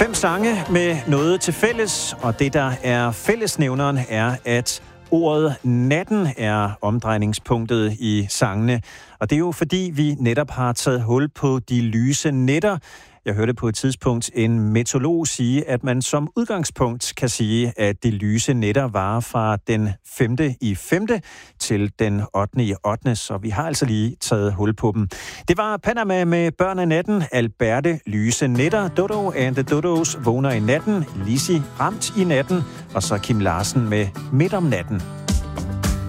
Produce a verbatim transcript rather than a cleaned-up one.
Fem sange med noget til fælles, og det, der er fællesnævneren, er, at ordet natten er omdrejningspunktet i sangene. Og det er jo fordi, vi netop har taget hul på de lyse nætter. Jeg hørte på et tidspunkt en meteorolog sige, at man som udgangspunkt kan sige, at de lyse nætter varer fra den femte i femte til den ottende i ottende, så vi har altså lige taget hul på dem. Det var Panama med Børn af natten, Alberte Lyse nætter, Dodo and the Dodos vågner i natten, Lizzy Ramt i natten, og så Kim Larsen med Midt om natten.